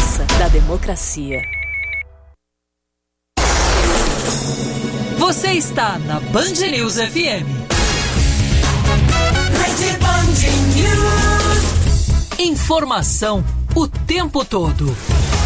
força da democracia. Você está na Band News FM. Rede Band News. Informação o tempo todo.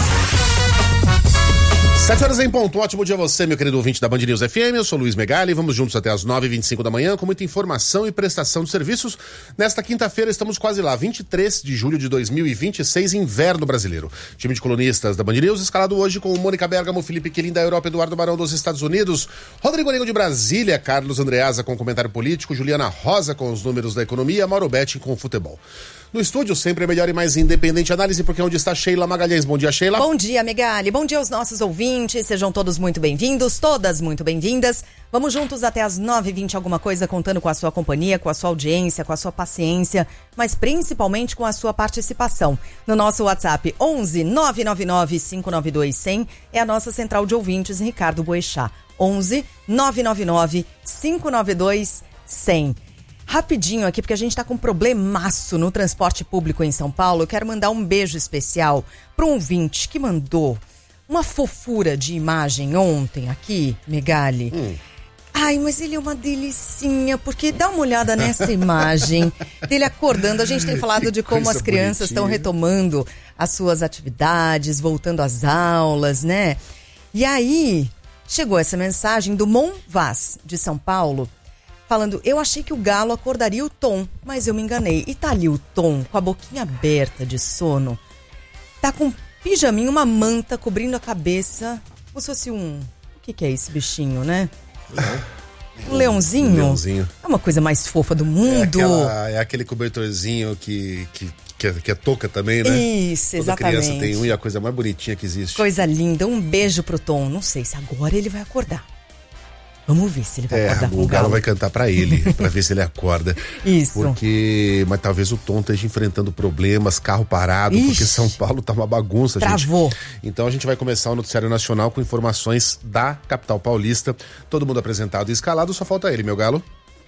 7h em ponto, um ótimo dia a você, meu querido ouvinte da Band News FM, eu sou Luiz Megali, vamos juntos até as 9h25 da manhã com muita informação e prestação de serviços. Nesta quinta-feira estamos quase lá, 23 de julho de 2026, inverno brasileiro. Time de colunistas da Band News escalado hoje com Mônica Bergamo, Felipe Quilin da Europa, Eduardo Barão dos Estados Unidos, Rodrigo Nego de Brasília, Carlos Andreasa com comentário político, Juliana Rosa com os números da economia, Mauro Betting com o futebol. No estúdio, sempre a melhor e mais independente análise, porque é onde está Sheila Magalhães. Bom dia, Sheila. Bom dia, Megali. Bom dia aos nossos ouvintes. Sejam todos muito bem-vindos, todas muito bem-vindas. Vamos juntos até as 9h20 alguma coisa, contando com a sua companhia, com a sua audiência, com a sua paciência, mas principalmente com a sua participação. No nosso WhatsApp, 11 999 592 100, é a nossa central de ouvintes, Ricardo Boechat. 11 999 592 100. Rapidinho aqui, porque a gente tá com um problemaço no transporte público em São Paulo. Eu quero mandar um beijo especial para um ouvinte que mandou uma fofura de imagem ontem aqui, Megali. Ai, mas ele é uma delicinha, porque dá uma olhada nessa imagem dele acordando. A gente tem falado de como as crianças estão retomando as suas atividades, voltando às aulas, né? E aí, chegou essa mensagem do Mon Vaz, de São Paulo, falando, eu achei que o galo acordaria o Tom, mas eu me enganei. E tá ali o Tom, com a boquinha aberta de sono, tá com um pijaminho, uma manta cobrindo a cabeça, como se fosse um... O que é esse bichinho, né? Um leãozinho? Um leãozinho. É uma coisa mais fofa do mundo. É aquele cobertorzinho que é touca também, né? Isso, toda exatamente. Criança tem um e a coisa mais bonitinha que existe. Coisa linda, um beijo pro Tom. Não sei se agora ele vai acordar. Vamos ver se ele vai acordar com o galo vai cantar pra ele, pra ver se ele acorda. Isso. Mas talvez o Tom esteja enfrentando problemas, carro parado, porque São Paulo tá uma bagunça, Travou. gente. Então a gente vai começar o Noticiário Nacional com informações da capital paulista. Todo mundo apresentado e escalado, só falta ele, meu galo.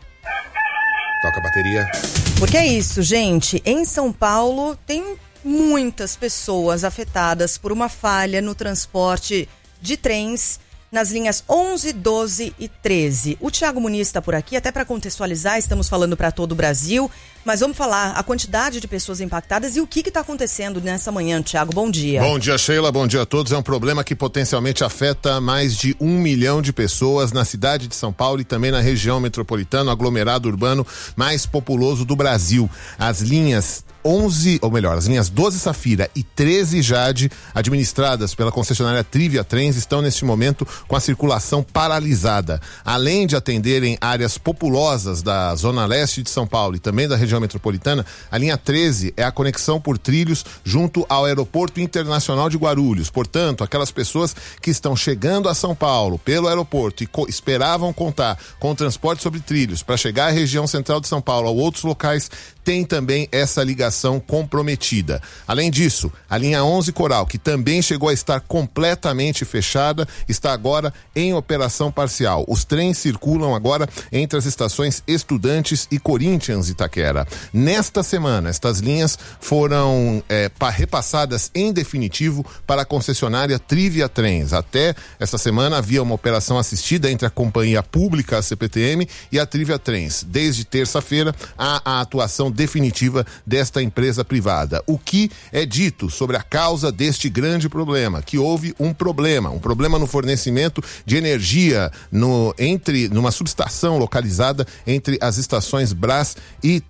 Toca a bateria. Porque é isso, gente. Em São Paulo tem muitas pessoas afetadas por uma falha no transporte de trens nas linhas 11, 12 e 13. O Thiago Muniz está por aqui, até para contextualizar, estamos falando para todo o Brasil, mas vamos falar a quantidade de pessoas impactadas e o que está acontecendo nessa manhã, Thiago. Bom dia. Bom dia, Sheila, bom dia a todos. É um problema que potencialmente afeta mais de 1 milhão de pessoas na cidade de São Paulo e também na região metropolitana, o aglomerado urbano mais populoso do Brasil. As linhas 11, ou melhor, as linhas 12 Safira e 13 Jade, administradas pela concessionária Trivia Trens, estão neste momento com a circulação paralisada. Além de atenderem áreas populosas da zona leste de São Paulo e também da região metropolitana, a linha 13 é a conexão por trilhos junto ao Aeroporto Internacional de Guarulhos. Portanto, aquelas pessoas que estão chegando a São Paulo pelo aeroporto e esperavam contar com o transporte sobre trilhos para chegar à região central de São Paulo ou outros locais, tem também essa ligação comprometida. Além disso, a linha 11 Coral, que também chegou a estar completamente fechada, está agora em operação parcial. Os trens circulam agora entre as estações Estudantes e Corinthians Itaquera. Nesta semana, estas linhas foram repassadas em definitivo para a concessionária Trivia Trens. Até esta semana havia uma operação assistida entre a companhia pública, a CPTM, e a Trivia Trens. Desde terça-feira, há a atuação definitiva desta empresa privada. O que é dito sobre a causa deste grande problema? Que houve um problema no fornecimento de energia numa subestação localizada entre as estações Brás e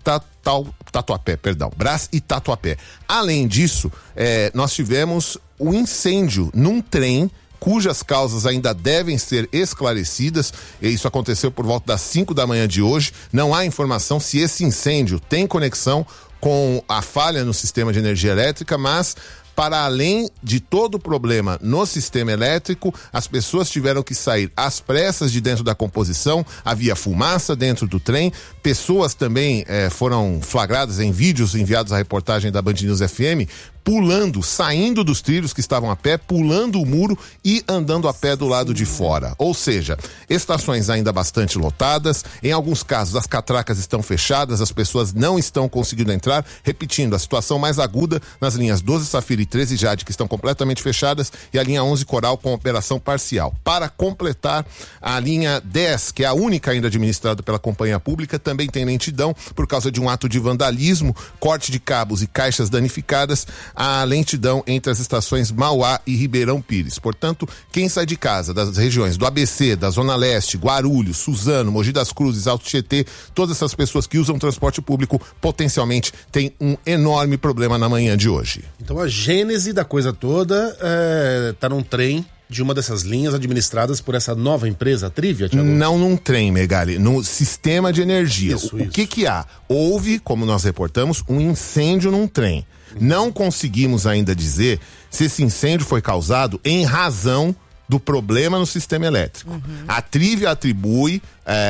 Brás e Tatuapé. Além disso, nós tivemos um incêndio num trem cujas causas ainda devem ser esclarecidas. Isso aconteceu por volta das 5 da manhã de hoje. Não há informação se esse incêndio tem conexão com a falha no sistema de energia elétrica, mas para além de todo o problema no sistema elétrico, as pessoas tiveram que sair às pressas de dentro da composição, havia fumaça dentro do trem, pessoas também foram flagradas em vídeos enviados à reportagem da Band News FM pulando, saindo dos trilhos que estavam a pé, pulando o muro e andando a pé do lado de fora. Ou seja, estações ainda bastante lotadas, em alguns casos as catracas estão fechadas, as pessoas não estão conseguindo entrar. Repetindo, a situação mais aguda nas linhas 12 Safira e 13 Jade, que estão completamente fechadas, e a linha 11 Coral com operação parcial. Para completar, a linha 10, que é a única ainda administrada pela companhia pública, também tem lentidão por causa de um ato de vandalismo, corte de cabos e caixas danificadas, a lentidão entre as estações Mauá e Ribeirão Pires. Portanto, quem sai de casa das regiões do ABC, da Zona Leste, Guarulhos, Suzano, Mogi das Cruzes, Alto Tietê, todas essas pessoas que usam transporte público potencialmente têm um enorme problema na manhã de hoje. Então a gênese da coisa toda tá num trem de uma dessas linhas administradas por essa nova empresa, a Trivia, Thiago? Não num trem, Megali, no sistema de energia. Isso. O que há? Houve, como nós reportamos, um incêndio num trem. Não conseguimos ainda dizer se esse incêndio foi causado em razão do problema no sistema elétrico. A Trivia atribui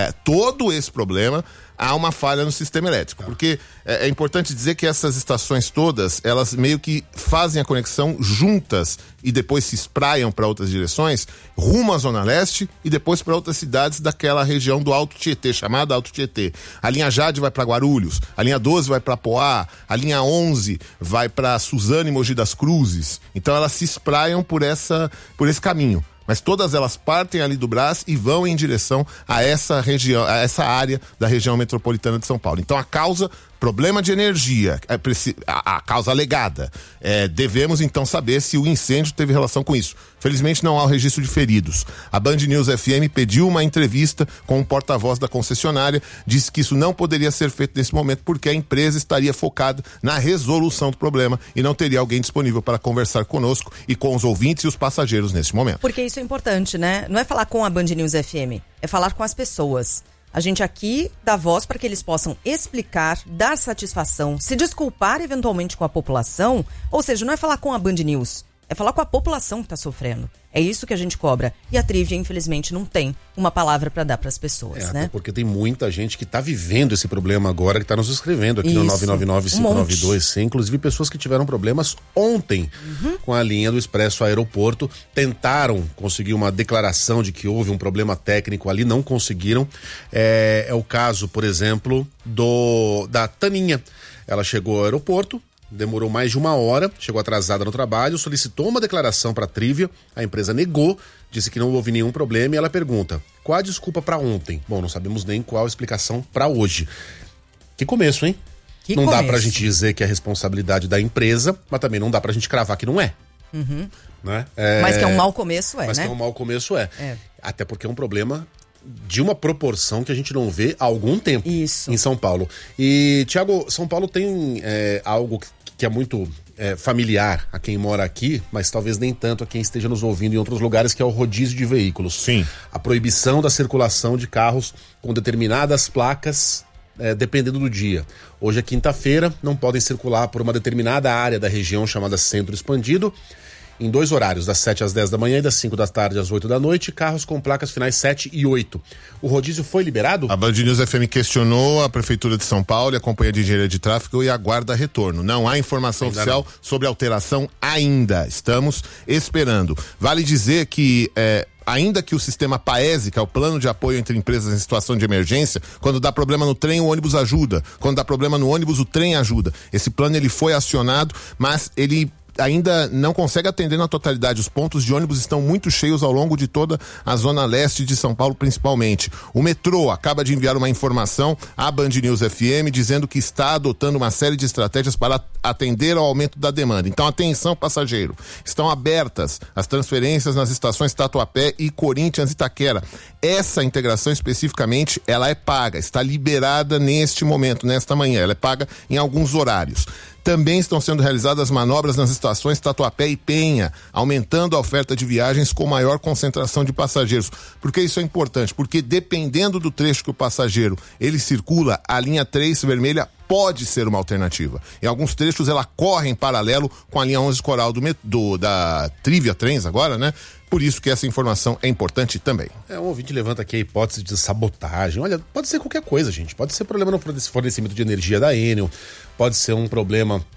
todo esse problema a uma falha no sistema elétrico, porque é importante dizer que essas estações todas, elas meio que fazem a conexão juntas e depois se espraiam para outras direções, rumo à Zona Leste e depois para outras cidades daquela região do Alto Tietê, chamada Alto Tietê. A linha Jade vai para Guarulhos, a linha 12 vai para Poá, a linha 11 vai para Suzano e Mogi das Cruzes. Então elas se espraiam por esse caminho. Mas todas elas partem ali do Brás e vão em direção a essa região, a essa área da região metropolitana de São Paulo. Então a causa, problema de energia, a causa alegada. Devemos então saber se o incêndio teve relação com isso. Felizmente não há o registro de feridos. A Band News FM pediu uma entrevista com o porta-voz da concessionária, disse que isso não poderia ser feito nesse momento porque a empresa estaria focada na resolução do problema e não teria alguém disponível para conversar conosco e com os ouvintes e os passageiros nesse momento. Porque isso é importante, né? Não é falar com a Band News FM, é falar com as pessoas. A gente aqui dá voz para que eles possam explicar, dar satisfação, se desculpar eventualmente com a população. Ou seja, não é falar com a Band News, é falar com a população que está sofrendo. É isso que a gente cobra. E a Trivia, infelizmente, não tem uma palavra para dar para as pessoas, né? Até porque tem muita gente que está vivendo esse problema agora, que está nos escrevendo aqui no 999-592-100. Inclusive pessoas que tiveram problemas ontem com a linha do Expresso Aeroporto. Tentaram conseguir uma declaração de que houve um problema técnico ali, não conseguiram. É o caso, por exemplo, da Taninha. Ela chegou ao aeroporto, demorou mais de 1 hora, chegou atrasada no trabalho, solicitou uma declaração para a Trivia, a empresa negou, disse que não houve nenhum problema e ela pergunta, qual a desculpa para ontem? Bom, não sabemos nem qual a explicação para hoje. Que começo, hein? Não dá pra gente dizer que é responsabilidade da empresa, mas também não dá pra gente cravar que não é. Né? Mas que é um mau começo, Mas né? que é um mau começo, Até porque é um problema de uma proporção que a gente não vê há algum tempo em São Paulo. E, Thiago, São Paulo tem algo que é muito familiar a quem mora aqui, mas talvez nem tanto a quem esteja nos ouvindo em outros lugares, que é o rodízio de veículos. Sim. A proibição da circulação de carros com determinadas placas, dependendo do dia. Hoje é quinta-feira, não podem circular por uma determinada área da região chamada Centro Expandido, em 2 horários, das 7 às 10 da manhã e das 5 da tarde às 8 da noite, carros com placas finais 7 e 8. O rodízio foi liberado? A Band News FM questionou a Prefeitura de São Paulo, a Companhia de Engenharia de Tráfego e aguarda retorno. Não há informação oficial sobre alteração ainda. Estamos esperando. Vale dizer que ainda que o sistema PAESE, que é o plano de apoio entre empresas em situação de emergência, quando dá problema no trem, o ônibus ajuda. Quando dá problema no ônibus, o trem ajuda. Esse plano ele foi acionado, mas ele ainda não consegue atender na totalidade. Os pontos de ônibus estão muito cheios ao longo de toda a zona leste de São Paulo, principalmente. O metrô acaba de enviar uma informação à Band News FM dizendo que está adotando uma série de estratégias para atender ao aumento da demanda. Então, atenção, passageiro. Estão abertas as transferências nas estações Tatuapé e Corinthians e Itaquera. Essa integração especificamente, ela é paga, está liberada neste momento, nesta manhã. Ela é paga em alguns horários. Também estão sendo realizadas manobras nas estações Tatuapé e Penha, aumentando a oferta de viagens com maior concentração de passageiros. Por que isso é importante? Porque dependendo do trecho que o passageiro ele circula, a linha 3 vermelha pode ser uma alternativa. Em alguns trechos ela corre em paralelo com a linha 11 Coral da Trivia Trens agora, né? Por isso que essa informação é importante também. Um ouvinte levanta aqui a hipótese de sabotagem. Olha, pode ser qualquer coisa, gente. Pode ser problema no fornecimento de energia da Enel, pode ser um problema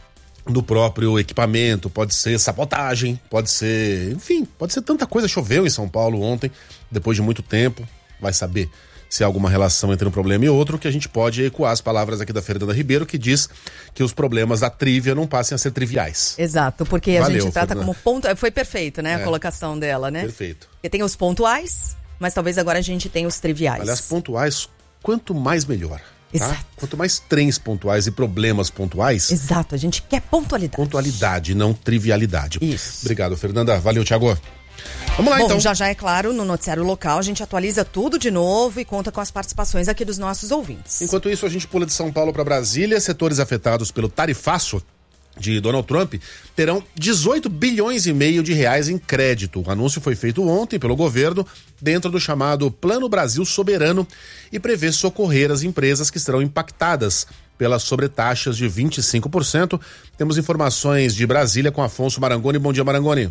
do próprio equipamento, pode ser sabotagem, pode ser tanta coisa. Choveu em São Paulo ontem, depois de muito tempo, vai saber se há alguma relação entre um problema e outro, que a gente pode ecoar as palavras aqui da Fernanda Ribeiro, que diz que os problemas da trívia não passem a ser triviais. Exato, porque Valeu, a gente trata Fernanda. como ponto... Foi perfeito, né, a colocação dela, né? Perfeito. Porque tem os pontuais, mas talvez agora a gente tenha os triviais. Aliás, pontuais, quanto mais melhor. Tá? Exato. Quanto mais trens pontuais e problemas pontuais... Exato, a gente quer pontualidade. Pontualidade, não trivialidade. Isso. Obrigado, Fernanda. Valeu, Thiago. Vamos lá, Bom, então. já é claro, no noticiário local a gente atualiza tudo de novo e conta com as participações aqui dos nossos ouvintes. Enquanto isso, a gente pula de São Paulo para Brasília. Setores afetados pelo tarifaço de Donald Trump terão 18 bilhões e meio de reais em crédito. O anúncio foi feito ontem pelo governo dentro do chamado Plano Brasil Soberano e prevê socorrer as empresas que serão impactadas pelas sobretaxas de 25%. Temos informações de Brasília com Afonso Marangoni. Bom dia, Marangoni.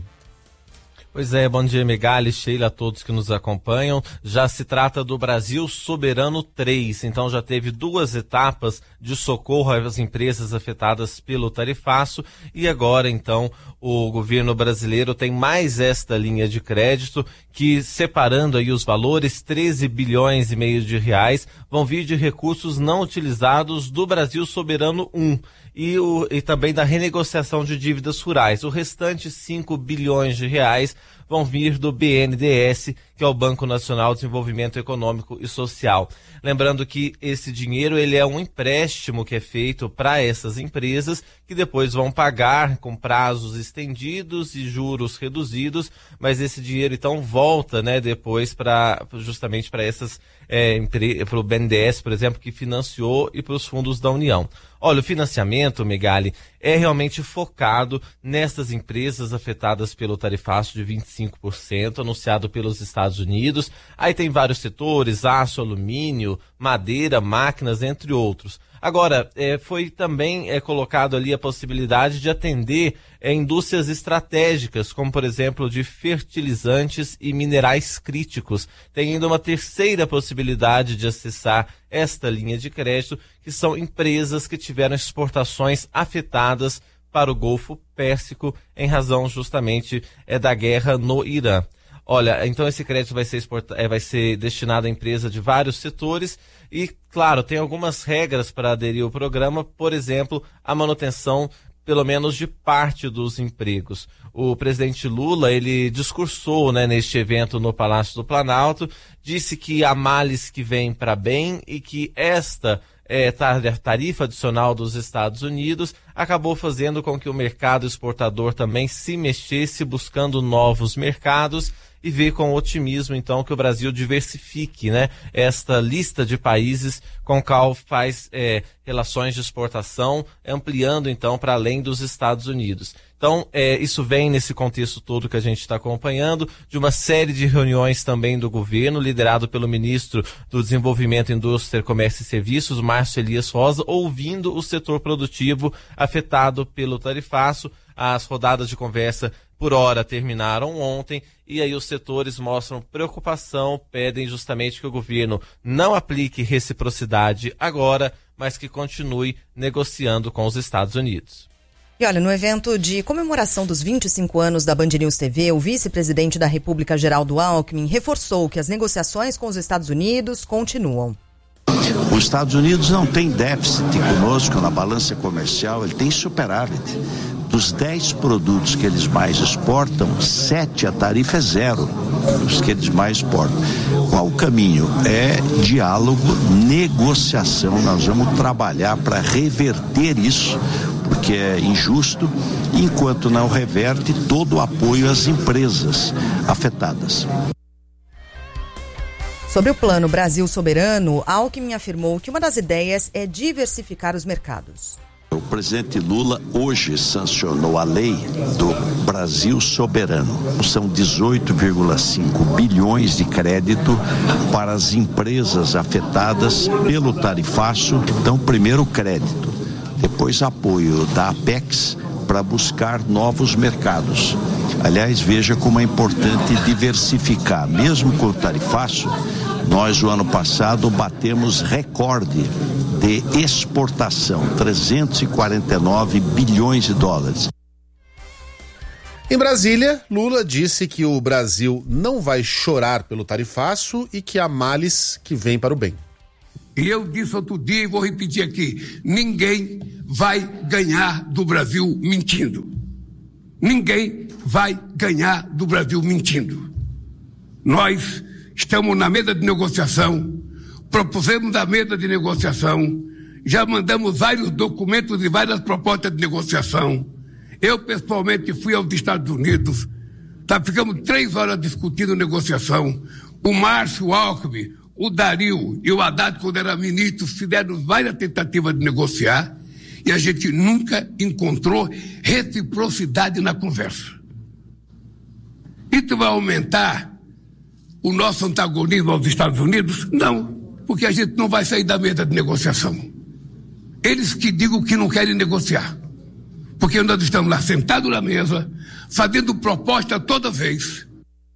Pois é, bom dia, Megali, Sheila, a todos que nos acompanham. Já se trata do Brasil Soberano 3, então já teve 2 etapas de socorro às empresas afetadas pelo tarifaço e agora, então, o governo brasileiro tem mais esta linha de crédito que, separando aí os valores, 13 bilhões e meio de reais vão vir de recursos não utilizados do Brasil Soberano 1 e também da renegociação de dívidas rurais. O restante 5 bilhões de reais vão vir do BNDES, que é o Banco Nacional de Desenvolvimento Econômico e Social. Lembrando que esse dinheiro ele é um empréstimo que é feito para essas empresas que depois vão pagar com prazos estendidos e juros reduzidos, mas esse dinheiro então volta, né, depois justamente para essas para o BNDES, por exemplo, que financiou, e para os fundos da União. Olha, o financiamento, Megali, é realmente focado nessas empresas afetadas pelo tarifaço de 25%, anunciado pelos Estados Unidos. Aí tem vários setores, aço, alumínio, madeira, máquinas, entre outros. Agora, foi também colocado ali a possibilidade de atender indústrias estratégicas, como, por exemplo, de fertilizantes e minerais críticos. Tem ainda uma terceira possibilidade de acessar esta linha de crédito, que são empresas que tiveram exportações afetadas para o Golfo Pérsico, em razão justamente da guerra no Irã. Olha, então esse crédito vai ser destinado a empresas de vários setores e, claro, tem algumas regras para aderir ao programa, por exemplo, a manutenção pelo menos de parte dos empregos. O presidente Lula, ele discursou, né, neste evento no Palácio do Planalto, disse que há males que vêm para bem e que esta tarifa adicional dos Estados Unidos acabou fazendo com que o mercado exportador também se mexesse, buscando novos mercados, e ver com otimismo, então, que o Brasil diversifique, né, esta lista de países com qual faz relações de exportação, ampliando, então, para além dos Estados Unidos. Então, isso vem nesse contexto todo que a gente está acompanhando, de uma série de reuniões também do governo, liderado pelo ministro do Desenvolvimento, Indústria, Comércio e Serviços, Márcio Elias Rosa, ouvindo o setor produtivo afetado pelo tarifaço. As rodadas de conversa por hora terminaram ontem e aí os setores mostram preocupação, pedem justamente que o governo não aplique reciprocidade agora, mas que continue negociando com os Estados Unidos. E olha, no evento de comemoração dos 25 anos da Band News TV, o vice-presidente da República, Geraldo Alckmin, reforçou que as negociações com os Estados Unidos continuam. Os Estados Unidos não tem déficit conosco na balança comercial, ele tem superávit. Dos 10 produtos que eles mais exportam, 7 a tarifa é zero, os que eles mais exportam. Qual o caminho? É diálogo, negociação. Nós vamos trabalhar para reverter isso, porque é injusto, enquanto não reverte, todo o apoio às empresas afetadas. Sobre o Plano Brasil Soberano, Alckmin afirmou que uma das ideias é diversificar os mercados. O presidente Lula hoje sancionou a lei do Brasil Soberano. São 18,5 bilhões de crédito para as empresas afetadas pelo tarifaço. Então, primeiro crédito, depois apoio da Apex para buscar novos mercados. Aliás, veja como é importante diversificar. Mesmo com o tarifaço, nós, o ano passado, batemos recorde de exportação, 349 bilhões de dólares. Em Brasília, Lula disse que o Brasil não vai chorar pelo tarifaço e que há males que vêm para o bem. E eu disse outro dia e vou repetir aqui, ninguém vai ganhar do Brasil mentindo. Ninguém vai ganhar do Brasil mentindo. Nós estamos na mesa de negociação, propusemos a mesa de negociação, já mandamos vários documentos e várias propostas de negociação. Eu, pessoalmente, fui aos Estados Unidos, ficamos 3 horas discutindo negociação. O Márcio, o Alckmin, o Dario e o Haddad, quando era ministro, fizeram várias tentativas de negociar e a gente nunca encontrou reciprocidade na conversa. Isso vai aumentar o nosso antagonismo aos Estados Unidos? Não, porque a gente não vai sair da mesa de negociação. Eles que digam que não querem negociar. Porque nós estamos lá sentados na mesa, fazendo proposta toda vez.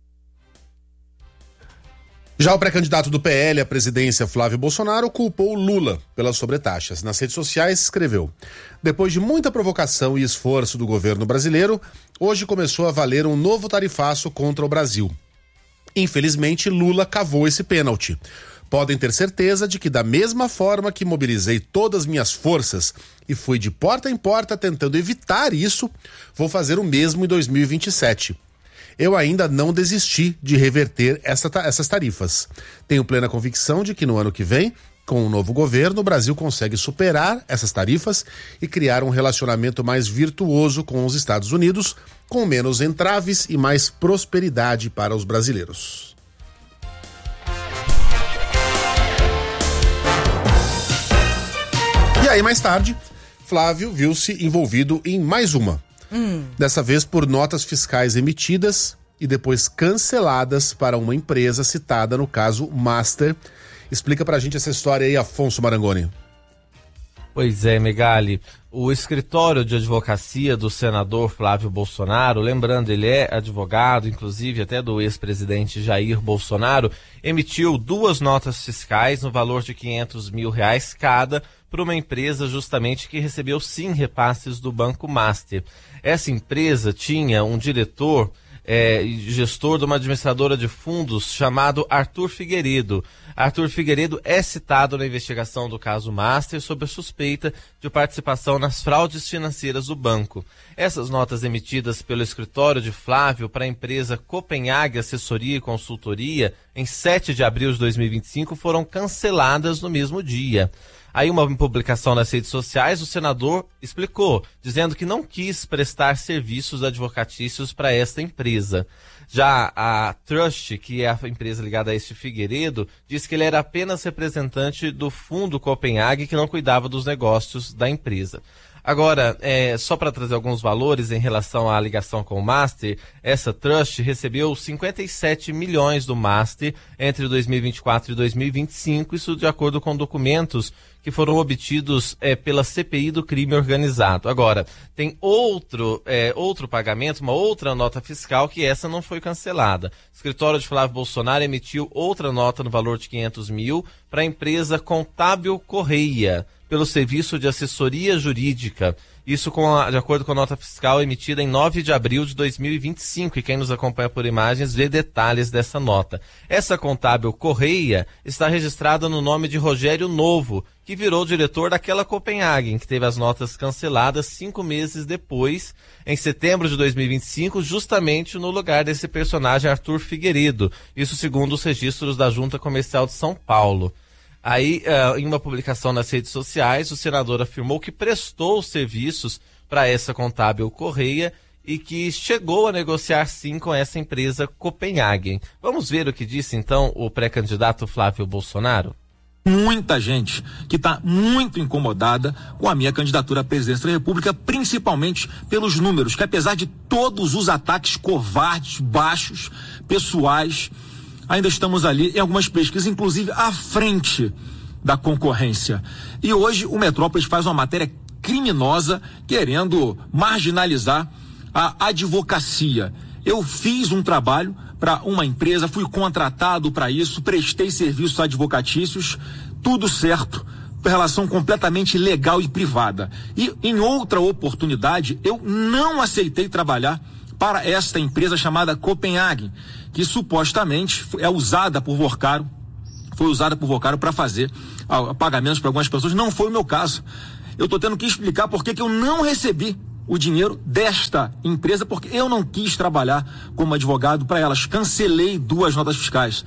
Já o pré-candidato do PL à presidência, Flávio Bolsonaro, culpou Lula pelas sobretaxas. Nas redes sociais escreveu: depois de muita provocação e esforço do governo brasileiro, hoje começou a valer um novo tarifaço contra o Brasil. Infelizmente, Lula cavou esse pênalti. Podem ter certeza de que, da mesma forma que mobilizei todas as minhas forças e fui de porta em porta tentando evitar isso, vou fazer o mesmo em 2027. Eu ainda não desisti de reverter essas tarifas. Tenho plena convicção de que no ano que vem, com o novo governo, o Brasil consegue superar essas tarifas e criar um relacionamento mais virtuoso com os Estados Unidos, com menos entraves e mais prosperidade para os brasileiros. E aí, mais tarde, Flávio viu-se envolvido em mais uma. Dessa vez por notas fiscais emitidas e depois canceladas para uma empresa citada no caso Master. Explica pra gente essa história aí, Afonso Marangoni. Pois é, Megali. O escritório de advocacia do senador Flávio Bolsonaro, lembrando, ele é advogado, inclusive até do ex-presidente Jair Bolsonaro, emitiu 2 notas fiscais no valor de R$500 mil cada para uma empresa justamente que recebeu sim repasses do Banco Master. Essa empresa tinha um diretor e gestor de uma administradora de fundos chamado Arthur Figueiredo. Arthur Figueiredo é citado na investigação do caso Master sob a suspeita de participação nas fraudes financeiras do banco. Essas notas emitidas pelo escritório de Flávio para a empresa Copenhague Assessoria e Consultoria em 7 de abril de 2025 foram canceladas no mesmo dia. Aí uma publicação nas redes sociais, o senador explicou, dizendo que não quis prestar serviços advocatícios para esta empresa. Já a Trust, que é a empresa ligada a este Figueiredo, disse que ele era apenas representante do fundo Copenhague, que não cuidava dos negócios da empresa. Agora, só para trazer alguns valores em relação à ligação com o Master, essa Trust recebeu 57 milhões do Master entre 2024 e 2025, isso de acordo com documentos que foram obtidos pela CPI do crime organizado. Agora, tem outro pagamento, uma outra nota fiscal, que essa não foi cancelada. O escritório de Flávio Bolsonaro emitiu outra nota no valor de R$500 mil para a empresa Contábil Correia, pelo serviço de assessoria jurídica. Isso de acordo com a nota fiscal emitida em 9 de abril de 2025. E quem nos acompanha por imagens vê detalhes dessa nota. Essa Contábil Correia está registrada no nome de Rogério Novo, que virou diretor daquela Copenhagen, que teve as notas canceladas 5 meses depois, em setembro de 2025, justamente no lugar desse personagem Arthur Figueiredo. Isso segundo os registros da Junta Comercial de São Paulo. Aí, em uma publicação nas redes sociais, o senador afirmou que prestou serviços para essa Contábil Correia e que chegou a negociar sim com essa empresa Copenhagen. Vamos ver o que disse então o pré-candidato Flávio Bolsonaro? Muita gente que está muito incomodada com a minha candidatura à presidência da República, principalmente pelos números, que apesar de todos os ataques covardes, baixos, pessoais, ainda estamos ali em algumas pesquisas, inclusive à frente da concorrência. E hoje o Metrópolis faz uma matéria criminosa querendo marginalizar a advocacia. Eu fiz um trabalho para uma empresa, fui contratado para isso, prestei serviços advocatícios, tudo certo, relação completamente legal e privada. E em outra oportunidade, eu não aceitei trabalhar para esta empresa chamada Copenhagen, que supostamente é usada por Vorcaro, foi usada por Vorcaro para fazer pagamentos para algumas pessoas. Não foi o meu caso. Eu estou tendo que explicar por que eu não recebi o dinheiro desta empresa, porque eu não quis trabalhar como advogado para elas. Cancelei 2 notas fiscais.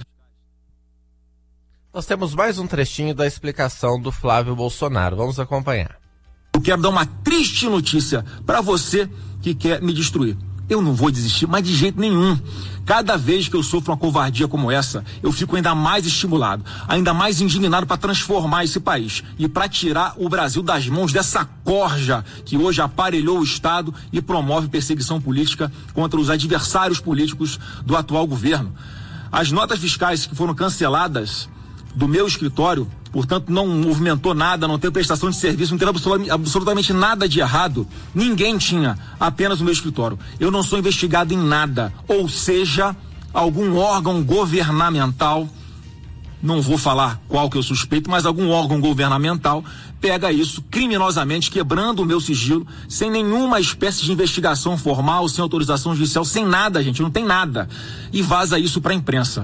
Nós temos mais um trechinho da explicação do Flávio Bolsonaro. Vamos acompanhar. Eu quero dar uma triste notícia para você que quer me destruir. Eu não vou desistir, mas de jeito nenhum. Cada vez que eu sofro uma covardia como essa, eu fico ainda mais estimulado, ainda mais indignado para transformar esse país e para tirar o Brasil das mãos dessa corja que hoje aparelhou o Estado e promove perseguição política contra os adversários políticos do atual governo. As notas fiscais que foram canceladas do meu escritório, portanto, não movimentou nada, não teve prestação de serviço, não teve absolutamente nada de errado. Ninguém tinha, apenas o meu escritório. Eu não sou investigado em nada, ou seja, algum órgão governamental, não vou falar qual que eu suspeito, mas algum órgão governamental pega isso criminosamente, quebrando o meu sigilo, sem nenhuma espécie de investigação formal, sem autorização judicial, sem nada, gente, não tem nada, e vaza isso para a imprensa.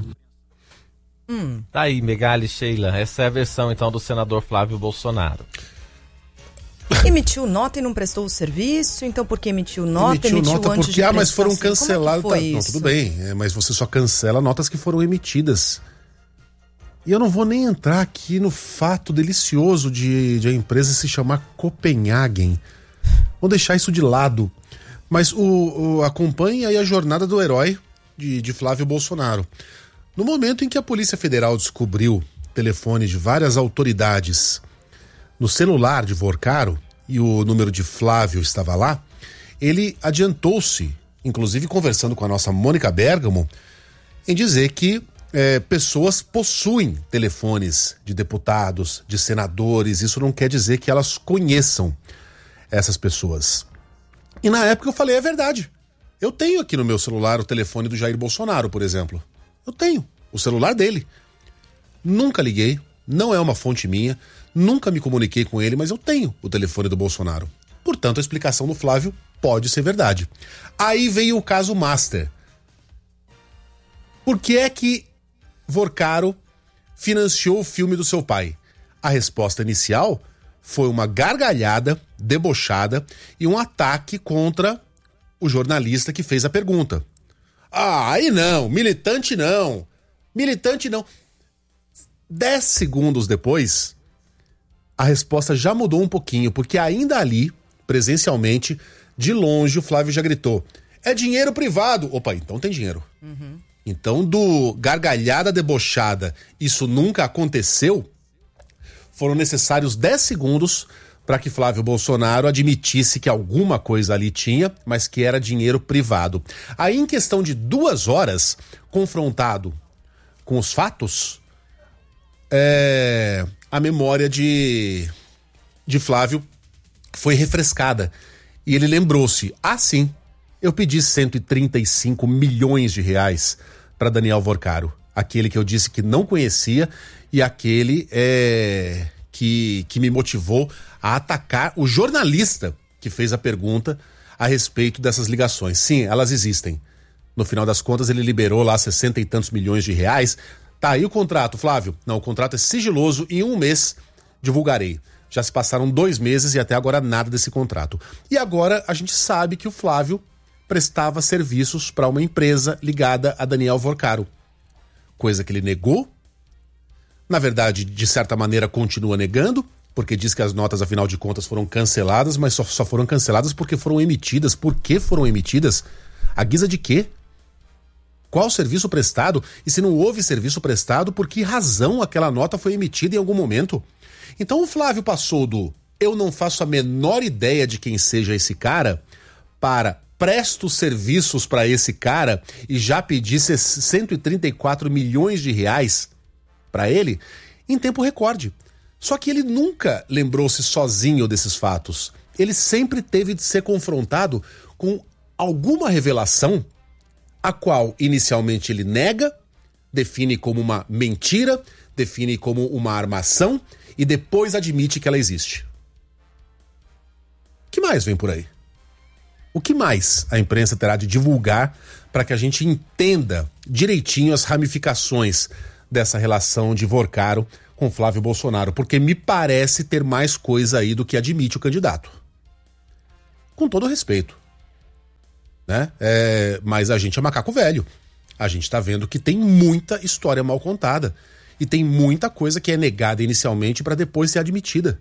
Tá aí, Megali, Sheila. Essa é a versão, então, do senador Flávio Bolsonaro. Emitiu nota e não prestou o serviço, então por que emitiu nota? Emitiu nota antes porque, de mas foram prestar, canceladas. Como é que foi Não, isso? tudo bem, mas você só cancela notas que foram emitidas. E eu não vou nem entrar aqui no fato delicioso de a empresa se chamar Copenhagen. Vou deixar isso de lado. Mas acompanhe aí a jornada do herói de Flávio Bolsonaro. No momento em que a Polícia Federal descobriu telefones de várias autoridades no celular de Vorcaro e o número de Flávio estava lá, ele adiantou-se, inclusive conversando com a nossa Mônica Bergamo, em dizer que pessoas possuem telefones de deputados, de senadores. Isso não quer dizer que elas conheçam essas pessoas. E na época eu falei, é verdade. Eu tenho aqui no meu celular o telefone do Jair Bolsonaro, por exemplo. Eu tenho o celular dele. Nunca liguei, não é uma fonte minha, nunca me comuniquei com ele, mas eu tenho o telefone do Bolsonaro. Portanto, a explicação do Flávio pode ser verdade. Aí veio o caso Master. Por que é que Vorcaro financiou o filme do seu pai? A resposta inicial foi uma gargalhada debochada e um ataque contra o jornalista que fez a pergunta. Ah, aí não, militante não. 10 segundos depois, a resposta já mudou um pouquinho, porque ainda ali, presencialmente, de longe, o Flávio já gritou: é dinheiro privado. Opa, então tem dinheiro. Então, do gargalhada debochada, isso nunca aconteceu, foram necessários 10 segundos para que Flávio Bolsonaro admitisse que alguma coisa ali tinha, mas que era dinheiro privado. Aí, em questão de 2 horas, confrontado com os fatos, a memória de Flávio foi refrescada. E ele lembrou-se, sim, eu pedi 135 milhões de reais para Daniel Vorcaro, aquele que eu disse que não conhecia e aquele que me motivou a atacar o jornalista que fez a pergunta a respeito dessas ligações. Sim, elas existem. No final das contas, ele liberou lá 60 e tantos milhões de reais. Tá aí o contrato, Flávio. Não, o contrato é sigiloso e em 1 mês divulgarei. Já se passaram 2 meses e até agora nada desse contrato. E agora a gente sabe que o Flávio prestava serviços para uma empresa ligada a Daniel Vorcaro. Coisa que ele negou. Na verdade, de certa maneira, continua negando, porque diz que as notas, afinal de contas, foram canceladas, mas só foram canceladas porque foram emitidas. Por que foram emitidas? À guisa de quê? Qual serviço prestado? E se não houve serviço prestado, por que razão aquela nota foi emitida em algum momento? Então o Flávio passou do eu não faço a menor ideia de quem seja esse cara para presto serviços para esse cara e já pedi 134 milhões de reais para ele em tempo recorde. Só que ele nunca lembrou-se sozinho desses fatos. Ele sempre teve de ser confrontado com alguma revelação, a qual inicialmente ele nega, define como uma mentira, define como uma armação e depois admite que ela existe. O que mais vem por aí? O que mais a imprensa terá de divulgar para que a gente entenda direitinho as ramificações dessa relação de Vorcaro com Flávio Bolsonaro? Porque me parece ter mais coisa aí do que admite o candidato. Com todo respeito. Né? Mas a gente é macaco velho. A gente tá vendo que tem muita história mal contada. E tem muita coisa que é negada inicialmente para depois ser admitida.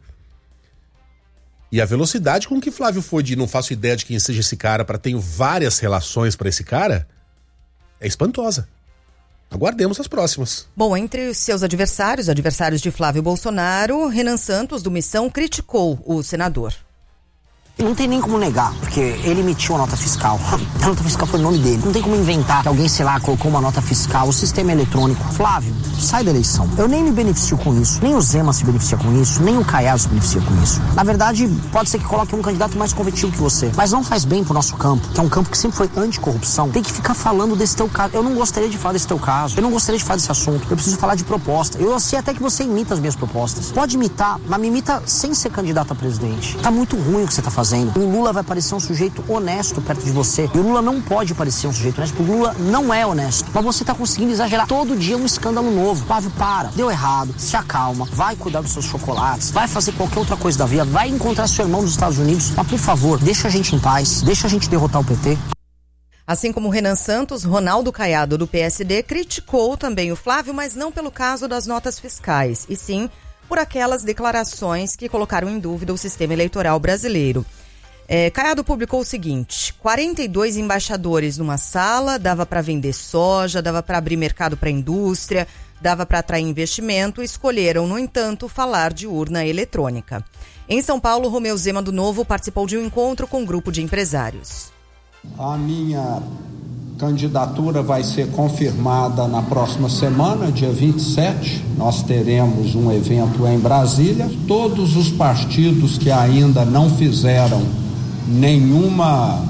E a velocidade com que Flávio foi de não faço ideia de quem seja esse cara para tenho várias relações para esse cara é espantosa. Aguardemos as próximas. Bom, entre os seus adversários de Flávio Bolsonaro, Renan Santos, do Missão, criticou o senador. Não tem nem como negar, porque ele emitiu a nota fiscal. A nota fiscal foi o nome dele. Não tem como inventar que alguém, sei lá, colocou uma nota fiscal, o sistema eletrônico. Flávio, sai da eleição. Eu nem me beneficio com isso, nem o Zema se beneficia com isso, nem o Caiado se beneficia com isso. Na verdade, pode ser que coloque um candidato mais competitivo que você, mas não faz bem pro nosso campo, que é um campo que sempre foi anticorrupção. Tem que ficar falando desse teu caso. Eu não gostaria de falar desse teu caso. Eu não gostaria de falar desse assunto. Eu preciso falar de proposta. Eu sei até que você imita as minhas propostas. Pode imitar, mas me imita sem ser candidato a presidente. Tá muito ruim o que você tá fazendo. O Lula vai parecer um sujeito honesto perto de você. E o Lula não pode parecer um sujeito honesto, porque o Lula não é honesto. Mas você tá conseguindo exagerar todo dia um escândalo novo. Flávio, para. Deu errado. Se acalma. Vai cuidar dos seus chocolates. Vai fazer qualquer outra coisa da vida. Vai encontrar seu irmão nos Estados Unidos. Mas, por favor, deixa a gente em paz. Deixa a gente derrotar o PT. Assim como Renan Santos, Ronaldo Caiado, do PSD, criticou também o Flávio, mas não pelo caso das notas fiscais, e sim por aquelas declarações que colocaram em dúvida o sistema eleitoral brasileiro. Caiado publicou o seguinte: 42 embaixadores numa sala, dava para vender soja, dava para abrir mercado para a indústria, dava para atrair investimento, escolheram, no entanto, falar de urna eletrônica. Em São Paulo, Romeu Zema do Novo participou de um encontro com um grupo de empresários. A minha candidatura vai ser confirmada na próxima semana, dia 27. Nós teremos um evento em Brasília. Todos os partidos que ainda não fizeram nenhuma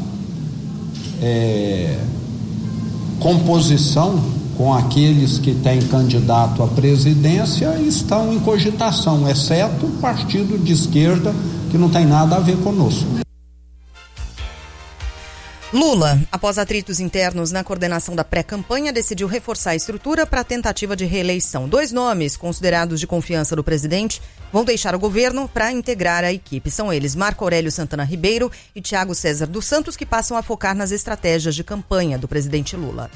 composição com aqueles que têm candidato à presidência estão em cogitação, exceto o partido de esquerda, que não tem nada a ver conosco. Lula, após atritos internos na coordenação da pré-campanha, decidiu reforçar a estrutura para a tentativa de reeleição. 2 nomes considerados de confiança do presidente vão deixar o governo para integrar a equipe. São eles Marco Aurélio Santana Ribeiro e Thiago César dos Santos, que passam a focar nas estratégias de campanha do presidente Lula.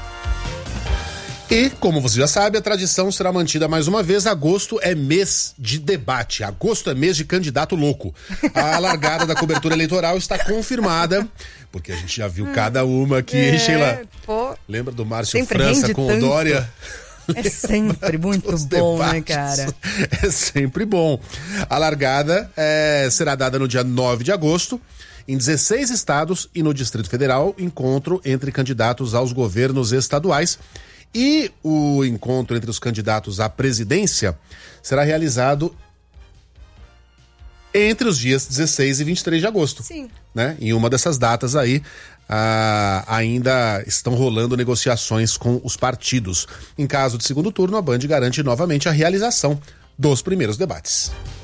E, como você já sabe, a tradição será mantida mais uma vez. Agosto é mês de debate. Agosto é mês de candidato louco. A largada da cobertura eleitoral está confirmada, porque a gente já viu cada uma aqui, hein, Sheila? Lembra do Márcio França com o Dória? É sempre muito bom, debates, né, cara? É sempre bom. A largada será dada no dia 9 de agosto. Em 16 estados e no Distrito Federal, encontro entre candidatos aos governos estaduais. E o encontro entre os candidatos à presidência será realizado entre os dias 16 e 23 de agosto. Sim. Né? Em uma dessas datas aí, ainda estão rolando negociações com os partidos. Em caso de segundo turno, a Band garante novamente a realização dos primeiros debates.